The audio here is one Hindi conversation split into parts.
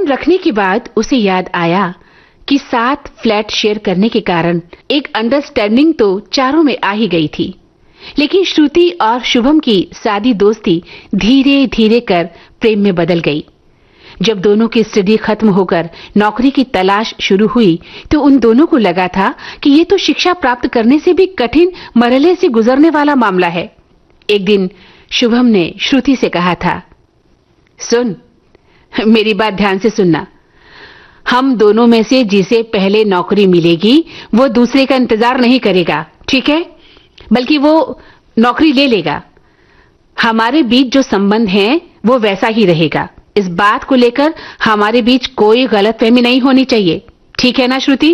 फोन रखने के बाद उसे याद आया कि 7 फ्लैट शेयर करने के कारण एक अंडरस्टैंडिंग तो चारों में आ ही गई थी, लेकिन श्रुति और शुभम की सादी दोस्ती धीरे धीरे कर प्रेम में बदल गई। जब दोनों की स्टडी खत्म होकर नौकरी की तलाश शुरू हुई तो उन दोनों को लगा था कि ये तो शिक्षा प्राप्त करने से भी कठिन मरहले से गुजरने वाला मामला है। एक दिन शुभम ने श्रुति से कहा था, सुन, मेरी बात ध्यान से सुनना। हम दोनों में से जिसे पहले नौकरी मिलेगी वो दूसरे का इंतजार नहीं करेगा, ठीक है? बल्कि वो नौकरी ले लेगा। हमारे बीच जो संबंध है वो वैसा ही रहेगा। इस बात को लेकर हमारे बीच कोई गलतफहमी नहीं होनी चाहिए, ठीक है ना श्रुति?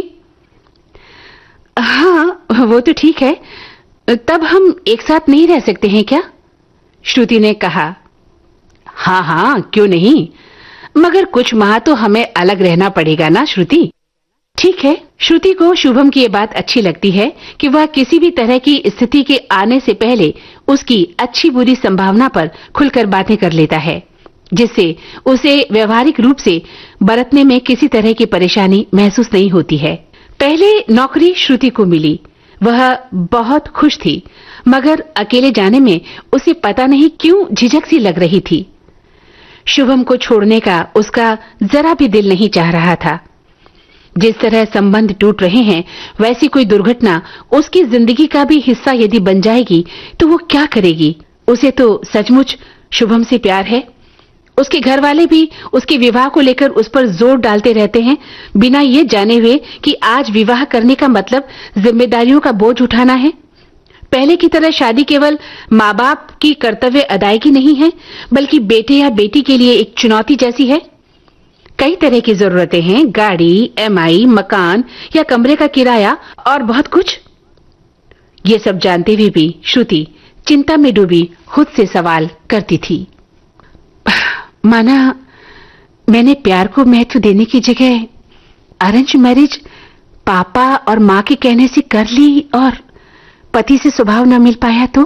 हाँ, वो तो ठीक है। तब हम एक साथ नहीं रह सकते हैं क्या? श्रुति ने कहा। हाँ हाँ, क्यों नहीं, मगर कुछ माह तो हमें अलग रहना पड़ेगा ना श्रुति? ठीक है। श्रुति को शुभम की ये बात अच्छी लगती है कि वह किसी भी तरह की स्थिति के आने से पहले उसकी अच्छी बुरी संभावना पर खुलकर बातें कर लेता है, जिससे उसे व्यवहारिक रूप से बरतने में किसी तरह की परेशानी महसूस नहीं होती है। पहले नौकरी श्रुति को मिली, वह बहुत खुश थी, मगर अकेले जाने में उसे पता नहीं क्यों झिझक सी लग रही थी। शुभम को छोड़ने का उसका जरा भी दिल नहीं चाह रहा था। जिस तरह संबंध टूट रहे हैं, वैसी कोई दुर्घटना उसकी जिंदगी का भी हिस्सा यदि बन जाएगी तो वो क्या करेगी? उसे तो सचमुच शुभम से प्यार है। उसके घर वाले भी उसके विवाह को लेकर उस पर जोर डालते रहते हैं, बिना ये जाने हुए कि आज विवाह करने का मतलब जिम्मेदारियों का बोझ उठाना है। पहले की तरह शादी केवल माँ बाप की कर्तव्य अदायगी नहीं है, बल्कि बेटे या बेटी के लिए एक चुनौती जैसी है। कई तरह की जरूरतें हैं, गाड़ी, एमआई, मकान या कमरे का किराया और बहुत कुछ। ये सब जानते हुए भी श्रुति चिंता में डूबी खुद से सवाल करती थी। माना मैंने प्यार को महत्व देने की जगह अरेंज मैरिज पापा और माँ के कहने से कर ली और पति से स्वभाव न मिल पाया तो?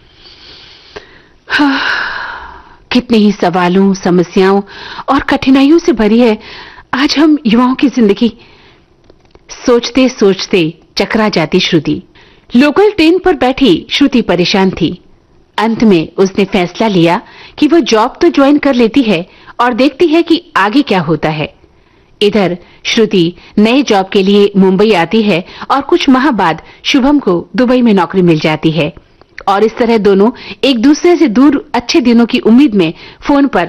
कितने ही सवालों, समस्याओं और कठिनाइयों से भरी है आज हम युवाओं की जिंदगी। सोचते सोचते चकरा जाती श्रुति। लोकल ट्रेन पर बैठी श्रुति परेशान थी। अंत में उसने फैसला लिया कि वो जॉब तो ज्वाइन कर लेती है और देखती है कि आगे क्या होता है। इधर श्रुति नए जॉब के लिए मुंबई आती है और कुछ माह बाद शुभम को दुबई में नौकरी मिल जाती है और इस तरह दोनों एक दूसरे से दूर अच्छे दिनों की उम्मीद में फोन पर